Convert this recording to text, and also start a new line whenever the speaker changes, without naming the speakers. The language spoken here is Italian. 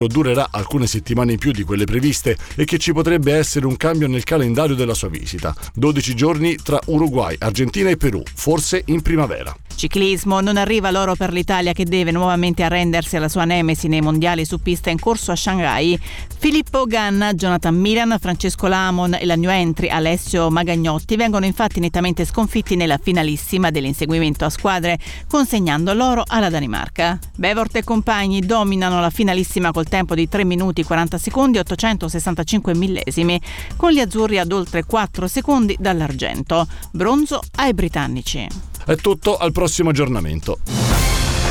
durerà alcune settimane in più di quelle previste e che ci potrebbe essere un cambio nel calendario della sua visita. 12 giorni tra Uruguay, Argentina e Perù, forse in primavera.
Ciclismo, non arriva l'oro per l'Italia che deve nuovamente arrendersi alla sua nemesi nei mondiali su pista in corso a Shanghai. Filippo Ganna, Jonathan Milan, Francesco Lamon e la new entry Alessio Magagnotti vengono infatti nettamente sconfitti nella finalissima dell'inseguimento a squadre, consegnando l'oro alla Danimarca. Bevort e compagni dominano la finalissima col tempo di 3 minuti 40 secondi e 865 millesimi, con gli azzurri ad oltre 4 secondi dall'argento. Bronzo ai britannici.
È tutto, al prossimo aggiornamento.